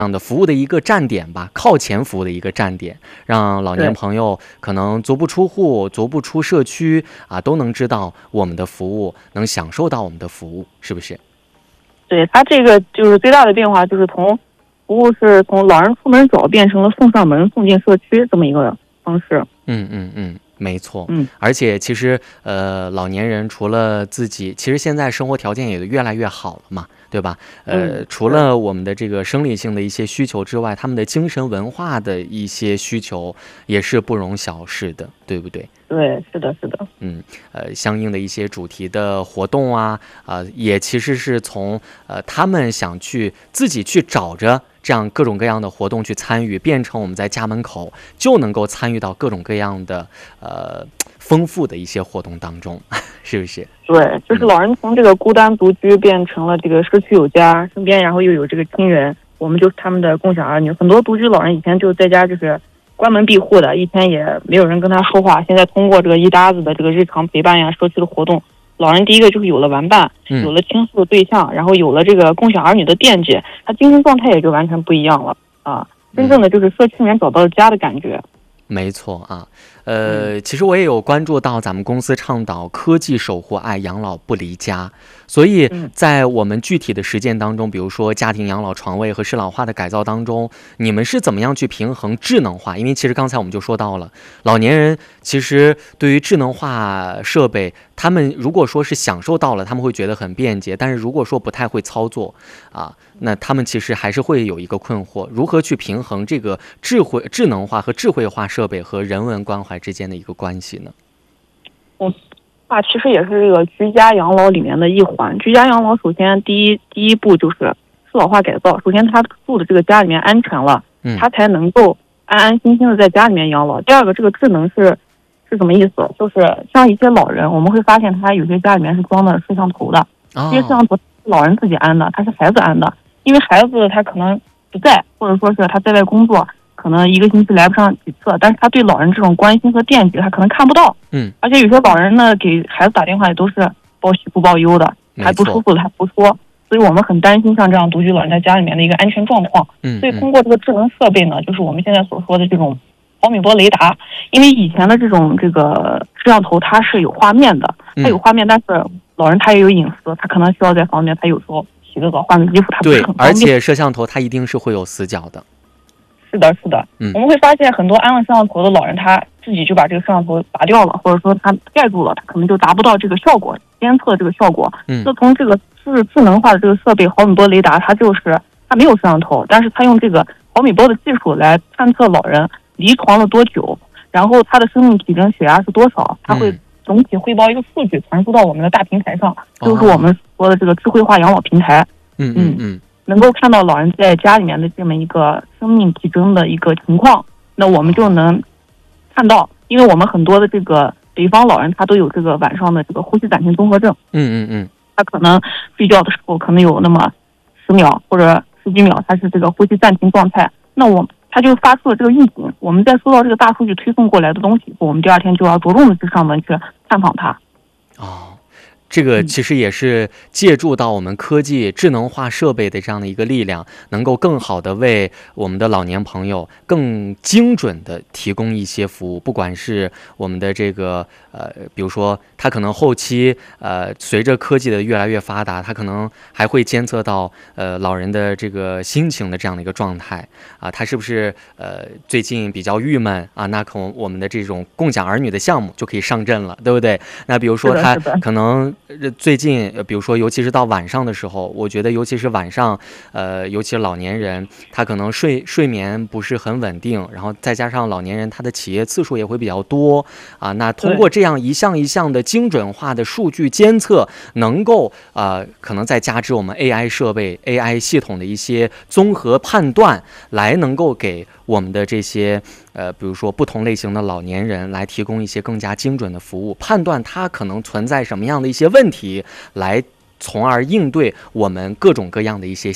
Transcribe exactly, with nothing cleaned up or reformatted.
这样的服务的一个站点吧，靠前服务的一个站点，让老年朋友可能足不出户、足不出社区啊，都能知道我们的服务，能享受到我们的服务，是不是？ 对，它这个就是最大的变化，就是从服务是从老人出门找变成了送上门、送进社区这么一个方式。 嗯嗯嗯。没错， 嗯， 而且其实，呃，老年人除了自己，其实现在生活条件也越来越好了嘛，对吧？呃， 嗯、 除了我们的这个生理性的一些需求之外，他们的精神文化的一些需求也是不容小视的，对不对？ 对，是的，是的。 嗯，呃，相应的一些主题的活动啊，啊、呃，也其实是从呃他们想去自己去找着这样各种各样的活动去参与，变成我们在家门口就能够参与到各种各样的呃丰富的一些活动当中，是不是？ 对，就是老人从这个孤单独居变成了这个社区有家，身边然后又有这个亲人，我们就是他们的共享儿女。很多独居老人以前就在家就是关门闭户的，一天也没有人跟他说话。现在通过这个一搭子的这个日常陪伴呀、社区的活动，老人第一个就是有了玩伴，有了倾诉的对象，然后有了这个共享儿女的惦记，他精神状态也就完全不一样了啊！真正的就是社区里面找到了家的感觉。 没错啊，呃，其实我也有关注到咱们公司倡导科技守护爱，养老不离家，所以在我们具体的实践当中，比如说家庭养老床位和适老化的改造当中，你们是怎么样去平衡智能化？因为其实刚才我们就说到了，老年人其实对于智能化设备，他们如果说是享受到了，他们会觉得很便捷，但是如果说不太会操作啊，那他们其实还是会有一个困惑，如何去平衡这个智慧、智能化和智慧化设备和人文关怀之间的一个关系呢？ 嗯，啊，其实也是这个居家养老里面的一环。居家养老首先第一第一步就是适老化改造。首先他住的这个家里面安全了， 嗯， 他才能够安安心心的在家里面养老。第二个，这个智能是是什么意思？就是像一些老人，我们会发现他有些家里面是装的摄像头的， 哦， 这些摄像头是老人自己安的，他是孩子安的。因为孩子他可能不在，或者说是他在外工作，可能一个星期来不上几次，但是他对老人这种关心和惦记他可能看不到。 嗯， 而且有些老人呢给孩子打电话也都是报喜不报忧的，还不舒服他不说，所以我们很担心像这样独居老人在家里面的一个安全状况。 嗯， 所以通过这个智能设备呢，就是我们现在所说的这种毫米波雷达，因为以前的这种这个摄像头它是有画面的，它有画面，但是老人他也有隐私，他可能需要在房间，他有时候洗个澡换个衣服，它不是很方便。 对，而且摄像头它一定是会有死角的。 是的，是的，嗯，我们会发现很多安了摄像头的老人，他自己就把这个摄像头拔掉了，或者说他盖住了，他可能就达不到这个效果，监测这个效果。 嗯， 那从这个智智能化的这个设备毫米波雷达，它就是它没有摄像头，但是它用这个毫米波的技术来探测老人离床了多久，然后他的生命体征、血压是多少，它会总体汇报一个数据传输到我们的大平台上， 哦， 就是我们说的这个智慧化养老平台。 嗯嗯嗯， 能够看到老人在家里面的这么一个生命体征的一个情况，那我们就能看到，因为我们很多的这个北方老人他都有这个晚上的这个呼吸暂停综合症。 嗯嗯嗯， 他可能睡觉的时候可能有那么十秒或者十几秒，他是这个呼吸暂停状态，那我他就发出了这个预警，我们在收到这个大数据推送过来的东西，我们第二天就要着重的去上门去探访他。 哦。这个其实也是借助到我们科技智能化设备的这样的一个力量，能够更好的为我们的老年朋友更精准的提供一些服务，不管是我们的这个呃，比如说他可能后期呃，随着科技的越来越发达，他可能还会监测到呃老人的这个心情的这样的一个状态啊，他是不是呃最近比较郁闷啊？那可能我们的这种共享儿女的项目就可以上阵了，对不对？那比如说他可能最近，比如说，尤其是到晚上的时候，我觉得，尤其是晚上，呃，尤其是老年人，他可能睡睡眠不是很稳定，然后再加上老年人他的起夜次数也会比较多啊。那通过这样一项一项的精准化的数据监测，能够呃，可能再加之我们 A I 设备、A I 系统的一些综合判断，来能够给我们的这些呃，比如说不同类型的老年人来提供一些更加精准的服务，判断他可能存在什么样的一些问题，来从而应对我们各种各样的一些